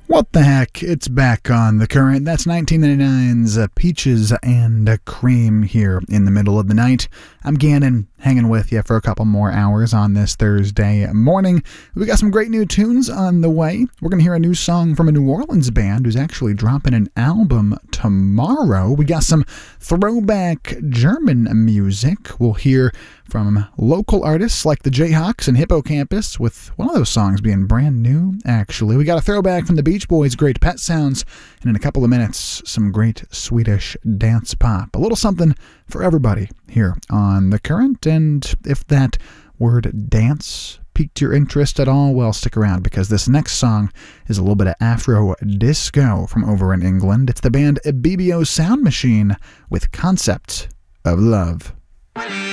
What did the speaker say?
What the heck? It's back on The Current. That's 1999's Peaches and Cream here in the middle of the night. I'm Gannon, hanging with you for a couple more hours on this Thursday morning. We got some great new tunes on the way. We're going to hear a new song from a New Orleans band who's actually dropping an album tomorrow. We got some throwback German music. We'll hear from local artists like the Jayhawks and Hippocampus, with one of those songs being brand new, actually. We got a throwback from the Beach Boys' Great Pet Sounds, and in a couple of minutes, some great Swedish dance pop. A little something for everybody here on The Current, and if that word dance piqued your interest at all, well, stick around, because this next song is a little bit of Afro disco from over in England. It's the band BBO Sound Machine with Concept of Love.